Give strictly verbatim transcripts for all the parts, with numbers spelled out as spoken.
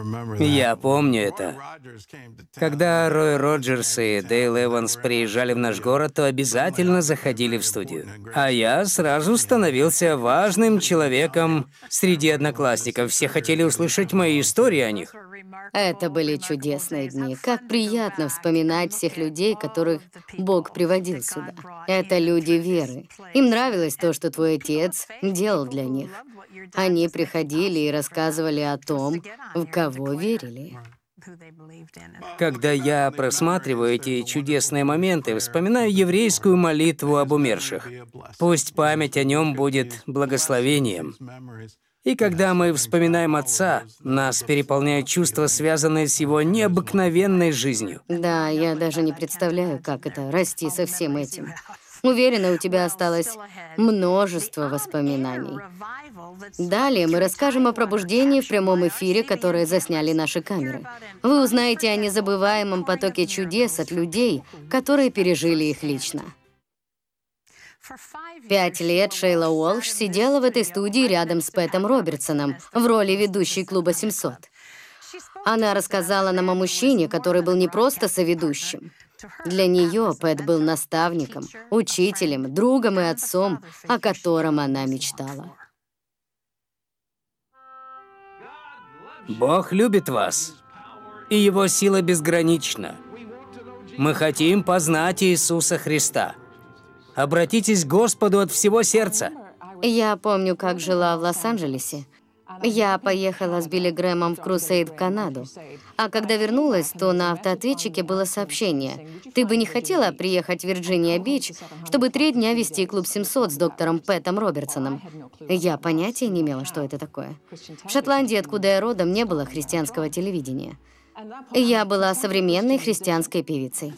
Я помню это. Когда Рой Роджерс и Дейл Эванс приезжали в наш город, то обязательно заходили в студию. А я сразу становился важным человеком среди одноклассников. Все хотели услышать мои истории о них. Это были чудесные дни. Как приятно вспоминать всех людей, которых Бог приводил сюда. Это люди веры. Им нравилось то, что твой отец делал для них. Они приходили и рассказывали о том, в кого верили. Когда я просматриваю эти чудесные моменты, вспоминаю еврейскую молитву об умерших. Пусть память о нем будет благословением. И когда мы вспоминаем отца, нас переполняют чувства, связанные с его необыкновенной жизнью. Да, я даже не представляю, как это — расти со всем этим. Уверена, у тебя осталось множество воспоминаний. Далее мы расскажем о пробуждении в прямом эфире, которое засняли наши камеры. Вы узнаете о незабываемом потоке чудес от людей, которые пережили их лично. Пять лет Шейла Уолш сидела в этой студии рядом с Пэтом Робертсоном в роли ведущей клуба семьсот. Она рассказала нам о мужчине, который был не просто соведущим. Для нее Пэт был наставником, учителем, другом и отцом, о котором она мечтала. Бог любит вас, и Его сила безгранична. Мы хотим познать Иисуса Христа. Обратитесь к Господу от всего сердца. Я помню, как жила в Лос-Анджелесе. Я поехала с Билли Грэмом в Крусейд в Канаду. А когда вернулась, то на автоответчике было сообщение: «Ты бы не хотела приехать в Вирджиния-Бич, чтобы три дня вести клуб семьсот с доктором Пэтом Робертсоном?» Я понятия не имела, что это такое. В Шотландии, откуда я родом, не было христианского телевидения. Я была современной христианской певицей.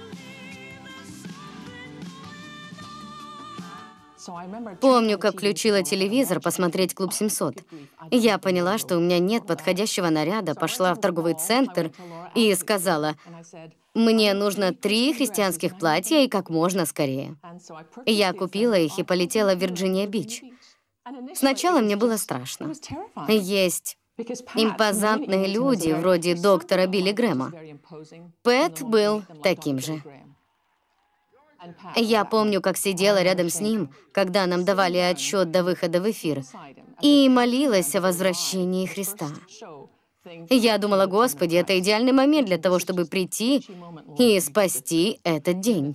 Помню, как включила телевизор посмотреть «Клуб семьсот». Я поняла, что у меня нет подходящего наряда, пошла в торговый центр и сказала: «Мне нужно три христианских платья и как можно скорее». Я купила их и полетела в Вирджиния-Бич. Сначала мне было страшно. Есть импозантные люди, вроде доктора Билли Грэма. Пэт был таким же. Я помню, как сидела рядом с ним, когда нам давали отчет до выхода в эфир, и молилась о возвращении Христа. Я думала: Господи, это идеальный момент для того, чтобы прийти и спасти этот день.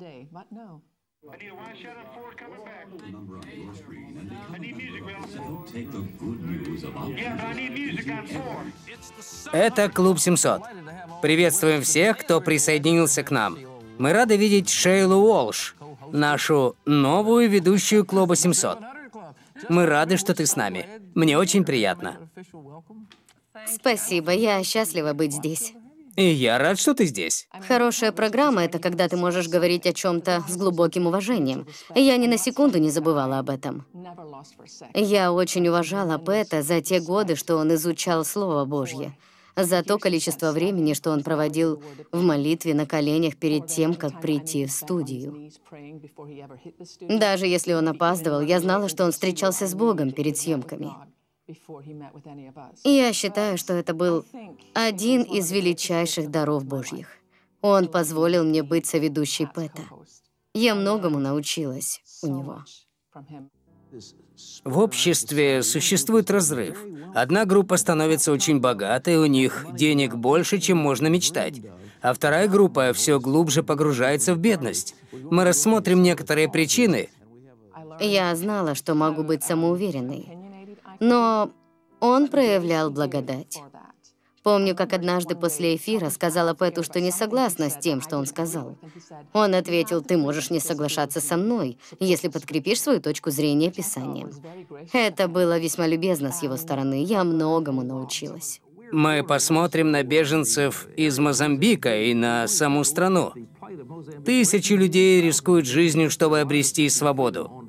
Это Клуб семьсот. Приветствуем всех, кто присоединился к нам. Мы рады видеть Шейлу Уолш, нашу новую ведущую Клуба семьсот. Мы рады, что ты с нами. Мне очень приятно. Спасибо, я счастлива быть здесь. И я рад, что ты здесь. Хорошая программа — это когда ты можешь говорить о чем-то с глубоким уважением. Я ни на секунду не забывала об этом. Я очень уважала Пэта за те годы, что он изучал Слово Божье, за то количество времени, что он проводил в молитве на коленях перед тем, как прийти в студию. Даже если он опаздывал, я знала, что он встречался с Богом перед съемками. И я считаю, что это был один из величайших даров Божьих. Он позволил мне быть соведущей Пэта. Я многому научилась у него. В обществе существует разрыв. Одна группа становится очень богатой, у них денег больше, чем можно мечтать. А вторая группа все глубже погружается в бедность. Мы рассмотрим некоторые причины. Я знала, что могу быть самоуверенной. Но он проявлял благодать. Помню, как однажды после эфира сказала Пэту, что не согласна с тем, что он сказал. Он ответил: «Ты можешь не соглашаться со мной, если подкрепишь свою точку зрения Писанием». Это было весьма любезно с его стороны. Я многому научилась. Мы посмотрим на беженцев из Мозамбика и на саму страну. Тысячи людей рискуют жизнью, чтобы обрести свободу.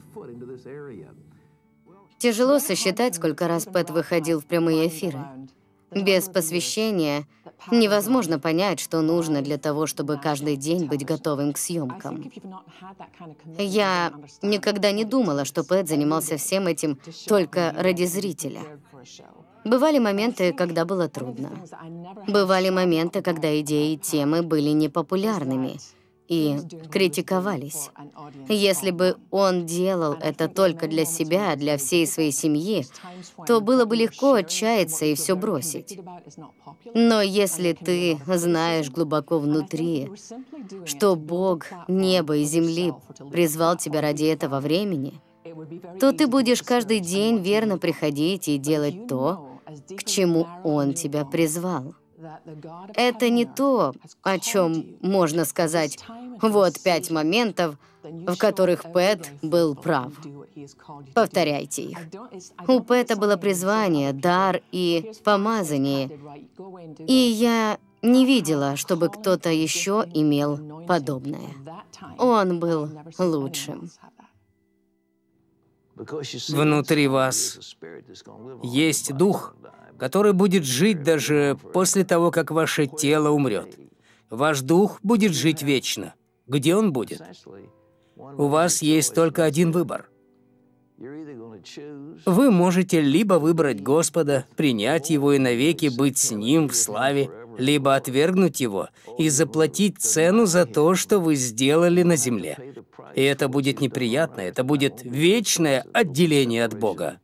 Тяжело сосчитать, сколько раз Пэт выходил в прямые эфиры. Без посвящения невозможно понять, что нужно для того, чтобы каждый день быть готовым к съемкам. Я никогда не думала, что Пэт занимался всем этим только ради зрителя. Бывали моменты, когда было трудно. Бывали моменты, когда идеи и темы были непопулярными и критиковались. Если бы он делал это только для себя, для всей своей семьи, то было бы легко отчаяться и все бросить. Но если ты знаешь глубоко внутри, что Бог неба и земли призвал тебя ради этого времени, то ты будешь каждый день верно приходить и делать то, к чему Он тебя призвал. Это не то, о чем можно сказать: вот пять моментов, в которых Пэт был прав. Повторяйте их. У Пэта было призвание, дар и помазание, и я не видела, чтобы кто-то еще имел подобное. Он был лучшим. Внутри вас есть дух, который будет жить даже после того, как ваше тело умрет. Ваш дух будет жить вечно. Где он будет? У вас есть только один выбор. Вы можете либо выбрать Господа, принять Его и навеки быть с Ним в славе, либо отвергнуть Его и заплатить цену за то, что вы сделали на земле. И это будет неприятно, это будет вечное отделение от Бога.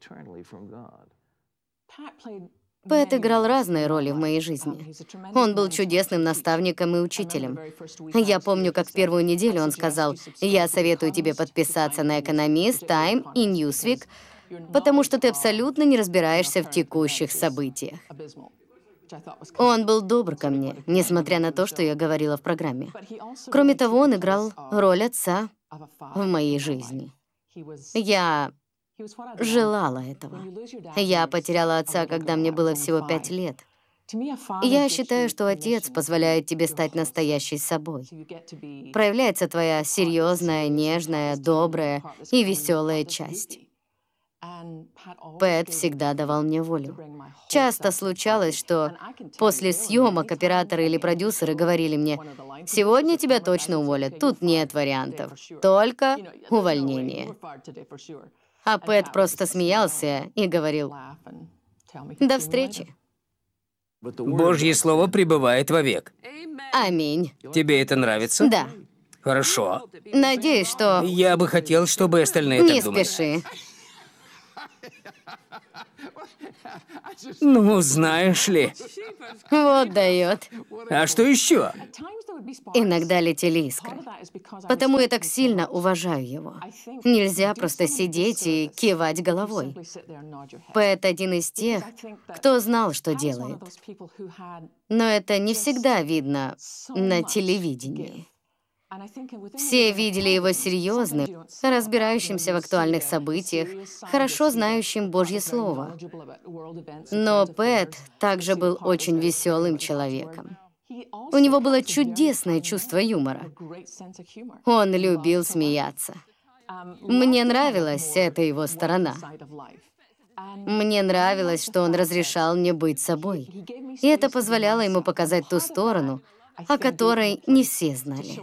Пэт играл разные роли в моей жизни. Он был чудесным наставником и учителем. Я помню, как в первую неделю он сказал: «Я советую тебе подписаться на «Экономист», «Тайм» и «Ньюсвик», потому что ты абсолютно не разбираешься в текущих событиях». Он был добр ко мне, несмотря на то, что я говорила в программе. Кроме того, он играл роль отца в моей жизни. Я желала этого. Я потеряла отца, когда мне было всего пять лет. Я считаю, что отец позволяет тебе стать настоящей собой. Проявляется твоя серьезная, нежная, добрая и веселая часть. Пэт всегда давал мне волю. Часто случалось, что после съемок операторы или продюсеры говорили мне: «Сегодня тебя точно уволят, тут нет вариантов, только увольнение». А Пэт просто смеялся и говорил: «До встречи». Божье Слово пребывает вовек. Аминь. Тебе это нравится? Да. Хорошо. Надеюсь, что... Я бы хотел, чтобы и остальные Не так думали. спеши. Ну, знаешь ли. Вот дает. А что еще? Иногда летели искры. Потому я так сильно уважаю его. Нельзя просто сидеть и кивать головой. Пэт один из тех, кто знал, что делает. Но это не всегда видно на телевидении. Все видели его серьезным, разбирающимся в актуальных событиях, хорошо знающим Божье Слово. Но Пэт также был очень веселым человеком. У него было чудесное чувство юмора. Он любил смеяться. Мне нравилась эта его сторона. Мне нравилось, что он разрешал мне быть собой. И это позволяло ему показать ту сторону, о которой не все знали.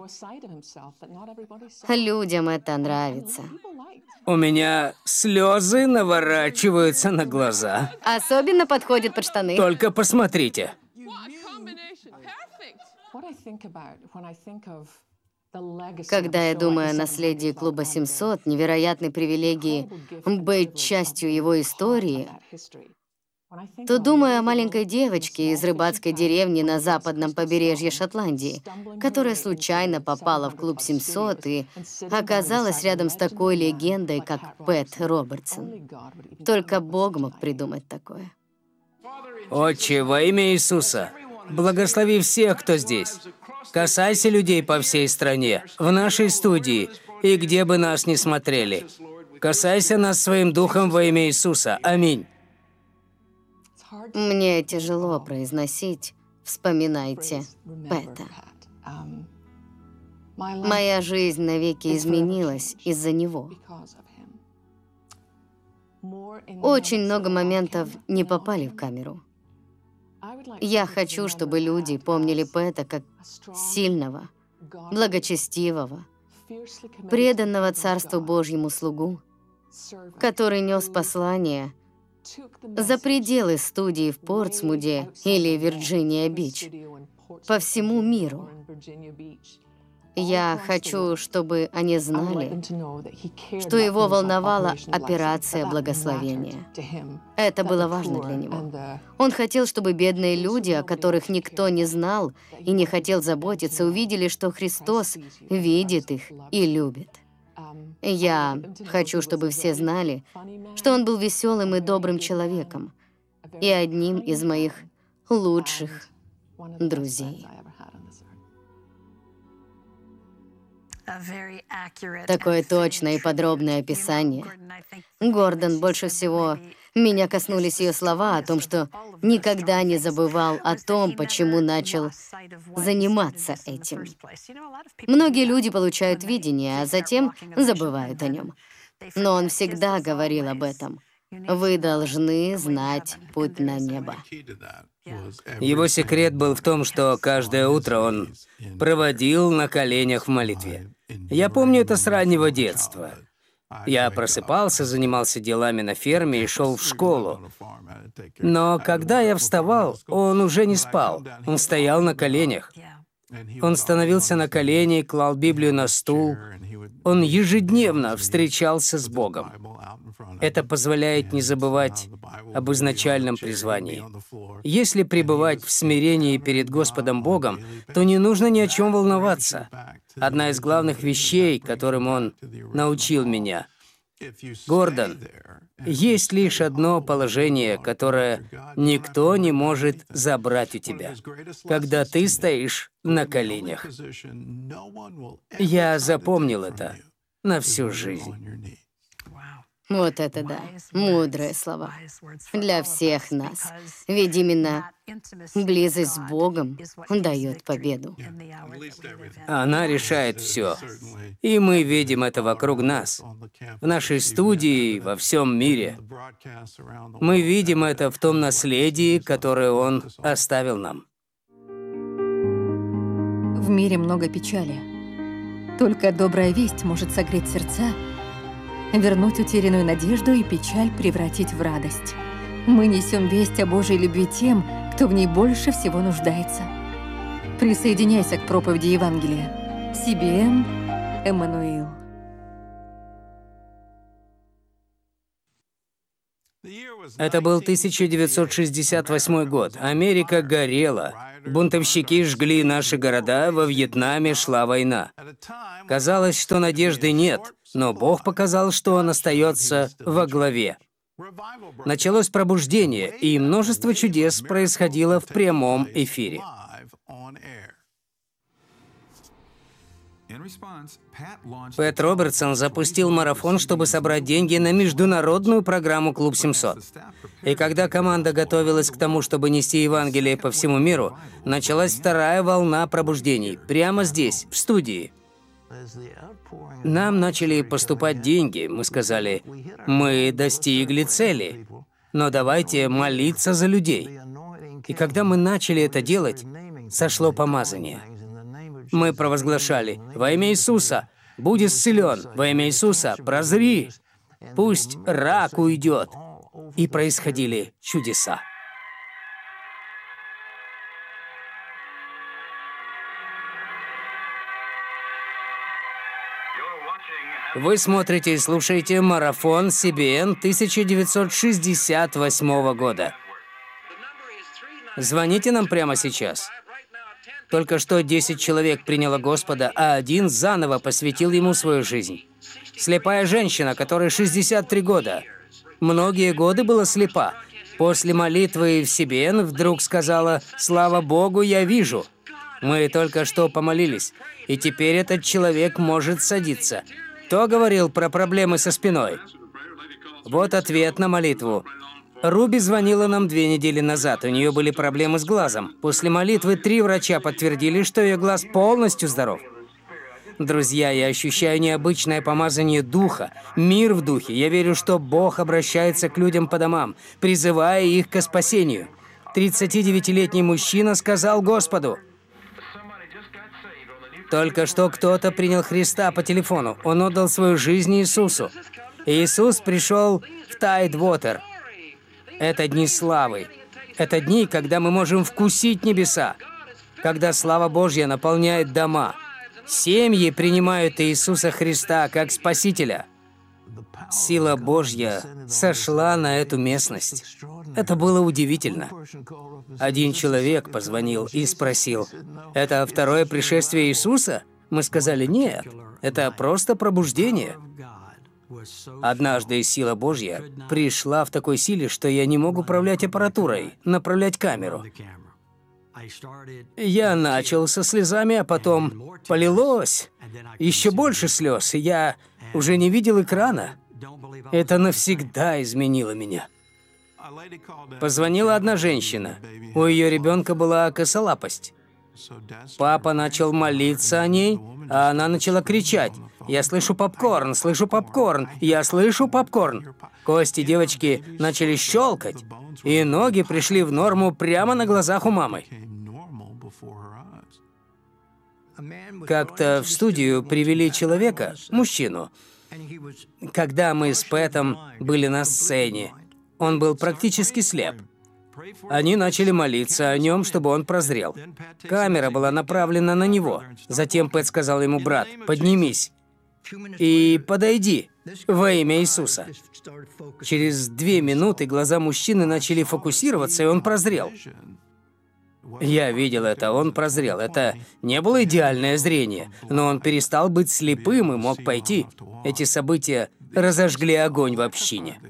Людям это нравится. У меня слезы наворачиваются на глаза. Особенно подходит под штаны. Только посмотрите. Когда я думаю о наследии Клуба семьсот, невероятной привилегии быть частью его истории, то думаю о маленькой девочке из рыбацкой деревни на западном побережье Шотландии, которая случайно попала в Клуб семьсот и оказалась рядом с такой легендой, как Пэт Робертсон. Только Бог мог придумать такое. Отче, во имя Иисуса, благослови всех, кто здесь. Касайся людей по всей стране, в нашей студии и где бы нас ни смотрели. Касайся нас своим духом во имя Иисуса. Аминь. Мне тяжело произносить «вспоминайте Пэта». Моя жизнь навеки изменилась из-за него. Очень много моментов не попали в камеру. Я хочу, чтобы люди помнили Пэта как сильного, благочестивого, преданного Царству Божьему слугу, который нес послание за пределы студии в Портсмуде или Вирджиния-Бич, по всему миру. Я хочу, чтобы они знали, что его волновала операция благословения. Это было важно для него. Он хотел, чтобы бедные люди, о которых никто не знал и не хотел заботиться, увидели, что Христос видит их и любит. Я хочу, чтобы все знали, что он был веселым и добрым человеком и одним из моих лучших друзей. Такое точное и подробное описание. Гордон, больше всего меня коснулись ее слова о том, что никогда не забывал о том, почему начал заниматься этим. Многие люди получают видение, а затем забывают о нем. Но он всегда говорил об этом. Вы должны знать путь на небо. Его секрет был в том, что каждое утро он проводил на коленях в молитве. Я помню это с раннего детства. Я просыпался, занимался делами на ферме и шел в школу. Но когда я вставал, он уже не спал. Он стоял на коленях. Он становился на колени, клал Библию на стул. Он ежедневно встречался с Богом. Это позволяет не забывать об изначальном призвании. Если пребывать в смирении перед Господом Богом, то не нужно ни о чем волноваться. Одна из главных вещей, которым Он научил меня. Гордон, есть лишь одно положение, которое никто не может забрать у тебя, когда ты стоишь на коленях. Я запомнил это на всю жизнь. Вот это да, мудрые слова для всех нас. Ведь именно близость с Богом дает победу. Она решает все. И мы видим это вокруг нас, в нашей студии, во всем мире. Мы видим это в том наследии, которое Он оставил нам. В мире много печали. Только добрая весть может согреть сердца, вернуть утерянную надежду и печаль превратить в радость. Мы несем весть о Божьей любви тем, кто в ней больше всего нуждается. Присоединяйся к проповеди Евангелия. си би эм Эммануил. Это был тысяча девятьсот шестьдесят восьмой год. Америка горела. Бунтовщики жгли наши города, во Вьетнаме шла война. Казалось, что надежды нет, но Бог показал, что Он остается во главе. Началось пробуждение, и множество чудес происходило в прямом эфире. Пэт Робертсон запустил марафон, чтобы собрать деньги на международную программу «Клуб семьсот». И когда команда готовилась к тому, чтобы нести Евангелие по всему миру, началась вторая волна пробуждений, прямо здесь, в студии. Нам начали поступать деньги. Мы сказали, мы достигли цели, но давайте молиться за людей. И когда мы начали это делать, сошло помазание. Мы провозглашали: «Во имя Иисуса, будь исцелен! Во имя Иисуса, прозри! Пусть рак уйдет!» И происходили чудеса. Вы смотрите и слушаете марафон си би эн тысяча девятьсот шестьдесят восьмого года. Звоните нам прямо сейчас. Только что десять человек приняло Господа, а один заново посвятил Ему свою жизнь. Слепая женщина, которой шестьдесят три года. Многие годы была слепа. После молитвы в си би эн вдруг сказала: «Слава Богу, я вижу». Мы только что помолились, и теперь этот человек может садиться. Кто говорил про проблемы со спиной? Вот ответ на молитву. Руби звонила нам две недели назад, у нее были проблемы с глазом. После молитвы три врача подтвердили, что ее глаз полностью здоров. Друзья, я ощущаю необычное помазание Духа, мир в Духе. Я верю, что Бог обращается к людям по домам, призывая их к спасению. тридцатидевятилетний мужчина сказал Господу: «Только что кто-то принял Христа по телефону. Он отдал свою жизнь Иисусу. Иисус пришел в Тайдвотер. Это дни славы. Это дни, когда мы можем вкусить небеса, когда слава Божья наполняет дома. Семьи принимают Иисуса Христа как Спасителя. Сила Божья сошла на эту местность. Это было удивительно. Один человек позвонил и спросил: «Это второе пришествие Иисуса?» Мы сказали: «Нет, это просто пробуждение». Однажды сила Божья пришла в такой силе, что я не мог управлять аппаратурой, направлять камеру. Я начал со слезами, а потом полилось. Еще больше слез, и я уже не видел экрана. Это навсегда изменило меня. Позвонила одна женщина. У ее ребенка была косолапость. Папа начал молиться о ней, а она начала кричать: «Я слышу попкорн, слышу попкорн, я слышу попкорн». Кости девочки начали щелкать, и ноги пришли в норму прямо на глазах у мамы. Как-то в студию привели человека, мужчину. Когда мы с Пэтом были на сцене, он был практически слеп. Они начали молиться о нем, чтобы он прозрел. Камера была направлена на него. Затем Пэт сказал ему: «Брат, поднимись и подойди во имя Иисуса». Через две минуты глаза мужчины начали фокусироваться, и он прозрел. Я видел это, он прозрел. Это не было идеальное зрение, но он перестал быть слепым и мог пойти. Эти события разожгли огонь в общине.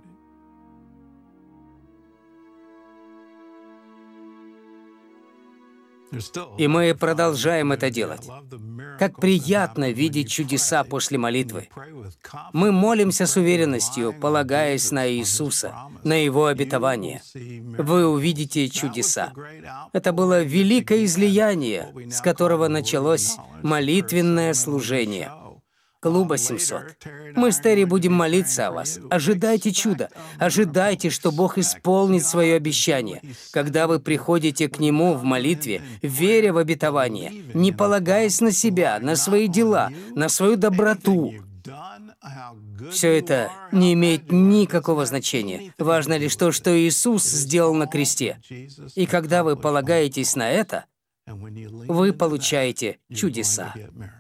И мы продолжаем это делать. Как приятно видеть чудеса после молитвы. Мы молимся с уверенностью, полагаясь на Иисуса, на Его обетование. Вы увидите чудеса. Это было великое излияние, с которого началось молитвенное служение. Клуба семьсот. Мы с Терри будем молиться о вас. Ожидайте чуда. Ожидайте, что Бог исполнит свое обещание. Когда вы приходите к Нему в молитве, веря в обетование, не полагаясь на себя, на свои дела, на свою доброту, все это не имеет никакого значения. Важно лишь то, что Иисус сделал на кресте. И когда вы полагаетесь на это, вы получаете чудеса.